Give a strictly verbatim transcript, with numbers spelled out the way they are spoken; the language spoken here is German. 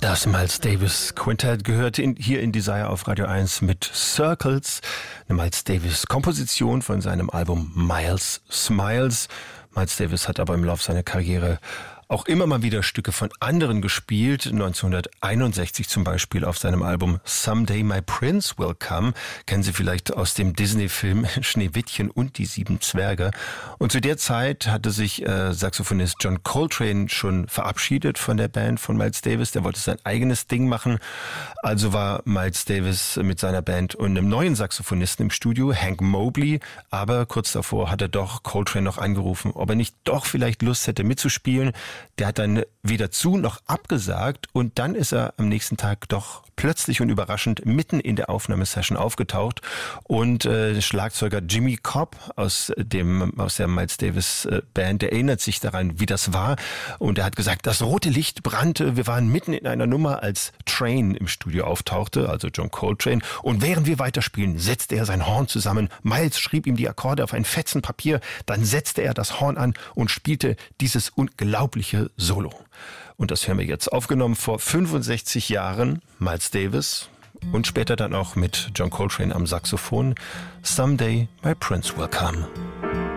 Das Miles Davis Quintett gehört in, hier in Desire auf Radio eins mit Circles, eine Miles Davis Komposition von seinem Album Miles Smiles. Miles Davis hat aber im Laufe seiner Karriere auch immer mal wieder Stücke von anderen gespielt. neunzehnhunderteinundsechzig zum Beispiel auf seinem Album Someday My Prince Will Come. Kennen Sie vielleicht aus dem Disney-Film Schneewittchen und die sieben Zwerge. Und zu der Zeit hatte sich äh, Saxophonist John Coltrane schon verabschiedet von der Band von Miles Davis. Der wollte sein eigenes Ding machen. Also war Miles Davis mit seiner Band und einem neuen Saxophonisten im Studio, Hank Mobley. Aber kurz davor hat er doch Coltrane noch angerufen, ob er nicht doch vielleicht Lust hätte mitzuspielen. Der hat dann weder zu noch abgesagt und dann ist er am nächsten Tag doch plötzlich und überraschend mitten in der Aufnahmesession aufgetaucht und äh, Schlagzeuger Jimmy Cobb aus dem aus der Miles Davis äh, Band, der erinnert sich daran, wie das war und er hat gesagt, das rote Licht brannte, wir waren mitten in einer Nummer, als Train im Studio auftauchte, also John Coltrane, und während wir weiterspielen, setzte er sein Horn zusammen, Miles schrieb ihm die Akkorde auf ein Fetzen Papier, dann setzte er das Horn an und spielte dieses unglaubliche Solo. Und das hören wir jetzt, aufgenommen vor fünfundsechzig Jahren, Miles Davis und später dann auch mit John Coltrane am Saxophon, Someday My Prince Will Come.